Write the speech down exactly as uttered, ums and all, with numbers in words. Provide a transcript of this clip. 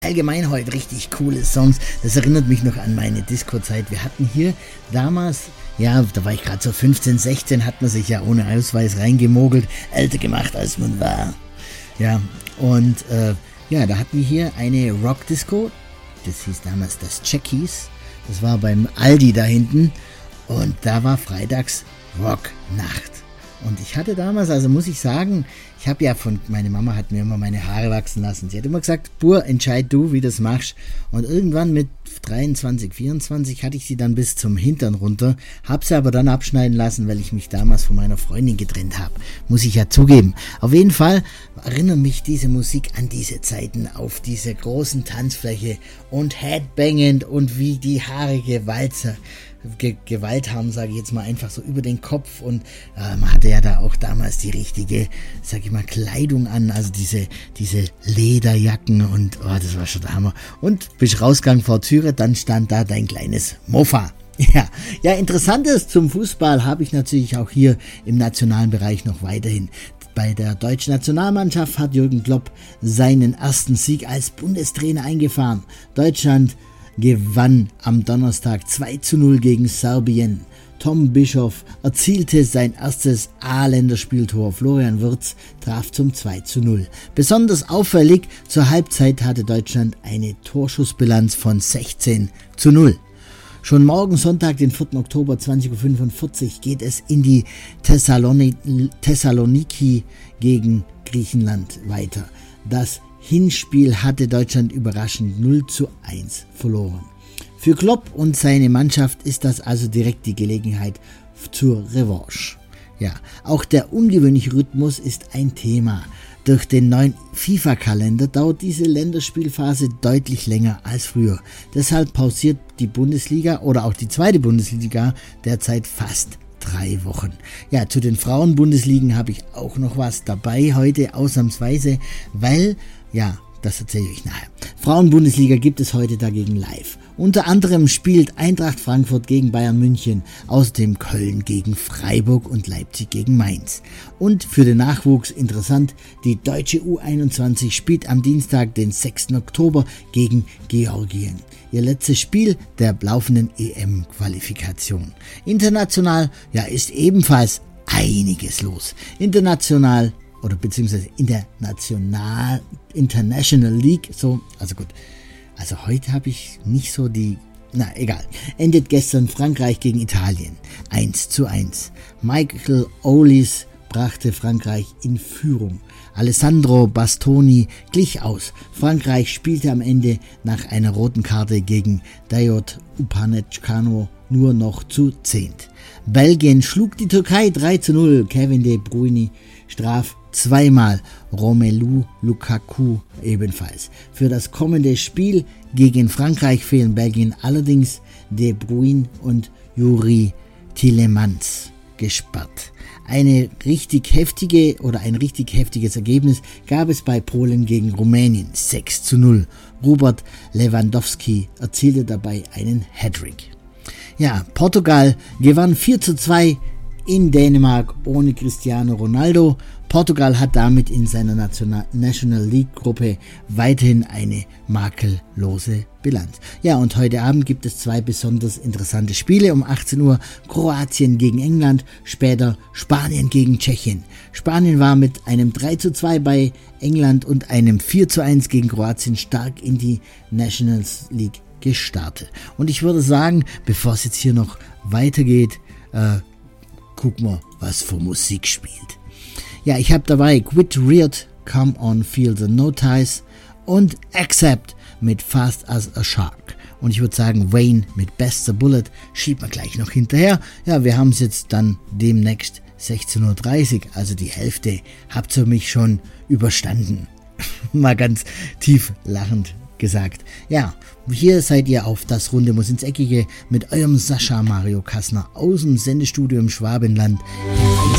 Allgemein heute richtig coole Songs. Das erinnert mich noch an meine Disco-Zeit. Wir hatten hier damals, ja, da war ich gerade so fünfzehn, sechzehn, hat man sich ja ohne Ausweis reingemogelt, älter gemacht als man war. Ja, und äh, ja, da hatten wir hier eine Rock-Disco. Das hieß damals das Jackies. Das war beim Aldi da hinten. Und da war freitags Rocknacht. Und ich hatte damals, also muss ich sagen, ich habe ja von, meine Mama hat mir immer meine Haare wachsen lassen. Sie hat immer gesagt, Bur, entscheid du, wie du das machst. Und irgendwann mit dreiundzwanzig, vierundzwanzig hatte ich sie dann bis zum Hintern runter, habe sie aber dann abschneiden lassen, weil ich mich damals von meiner Freundin getrennt habe. Muss ich ja zugeben. Auf jeden Fall erinnert mich diese Musik an diese Zeiten, auf diese großen Tanzfläche und Headbangend und wie die Haare gewalzer. Ge- Gewalt haben, sage ich jetzt mal, einfach so über den Kopf und äh, man hatte ja da auch damals die richtige, sag ich mal, Kleidung an, also diese diese Lederjacken und oh, das war schon der Hammer. Und bist rausgegangen vor Türe, dann stand da dein kleines Mofa. Ja, ja, Interessantes zum Fußball habe ich natürlich auch hier im nationalen Bereich noch weiterhin. Bei der deutschen Nationalmannschaft hat Jürgen Klopp seinen ersten Sieg als Bundestrainer eingefahren. Deutschland gewann am Donnerstag zwei zu null gegen Serbien. Tom Bischoff erzielte sein erstes A-Länderspieltor. Florian Wirtz traf zum zwei zu null. Besonders auffällig, zur Halbzeit hatte Deutschland eine Torschussbilanz von sechzehn zu null. Schon morgen Sonntag, den vierten Oktober zwanzig Uhr fünfundvierzig, geht es in die Thessaloni- Thessaloniki gegen Griechenland weiter. Das Hinspiel hatte Deutschland überraschend null zu eins verloren. Für Klopp und seine Mannschaft ist das also direkt die Gelegenheit zur Revanche. Ja, auch der ungewöhnliche Rhythmus ist ein Thema. Durch den neuen FIFA-Kalender dauert diese Länderspielphase deutlich länger als früher. Deshalb pausiert die Bundesliga oder auch die zweite Bundesliga derzeit fast drei Wochen. Ja, zu den Frauen-Bundesligen habe ich auch noch was dabei heute, ausnahmsweise, weil, ja, das erzähle ich euch nachher. Frauen-Bundesliga gibt es heute dagegen live. Unter anderem spielt Eintracht Frankfurt gegen Bayern München, außerdem Köln gegen Freiburg und Leipzig gegen Mainz. Und für den Nachwuchs interessant, die deutsche U einundzwanzig spielt am Dienstag, den sechsten Oktober gegen Georgien. Ihr letztes Spiel der laufenden E M-Qualifikation. International, ja, ist ebenfalls einiges los. International oder beziehungsweise in der National International League, so, also gut, also heute habe ich nicht so die, na egal, endet gestern Frankreich gegen Italien, eins zu eins. Michael Olise brachte Frankreich in Führung. Alessandro Bastoni glich aus. Frankreich spielte am Ende nach einer roten Karte gegen Dayot Upamecano nur noch zu zehnt. Belgien schlug die Türkei drei zu null. Kevin De Bruyne straf zweimal, Romelu Lukaku ebenfalls. Für das kommende Spiel gegen Frankreich fehlen Belgien allerdings De Bruyne und Yuri Tielemans gesperrt. Eine richtig heftige oder ein richtig heftiges Ergebnis gab es bei Polen gegen Rumänien, sechs zu null. Robert Lewandowski erzielte dabei einen Hattrick. Ja, Portugal gewann vier zu zwei in Dänemark ohne Cristiano Ronaldo. Portugal hat damit in seiner National, National League Gruppe weiterhin eine makellose Bilanz. Ja, und heute Abend gibt es zwei besonders interessante Spiele. Um achtzehn Uhr Kroatien gegen England, später Spanien gegen Tschechien. Spanien war mit einem drei zu zwei bei England und einem vier zu eins gegen Kroatien stark in die Nations League gestartet. Und ich würde sagen, bevor es jetzt hier noch weitergeht, äh, gucken wir, was für Musik spielt. Ja, ich habe dabei Quit Reared, Come On Feel the Notice und Accept mit Fast as a Shark. Und ich würde sagen, Wayne mit Best the Bullet schiebt man gleich noch hinterher. Ja, wir haben es jetzt dann demnächst sechzehn Uhr dreißig, also die Hälfte habt ihr mich schon überstanden. Mal ganz tief lachend gesagt. Ja, hier seid ihr auf Das Runde muss ins Eckige mit eurem Sascha Mario Kassner aus dem Sendestudio im Schwabenland.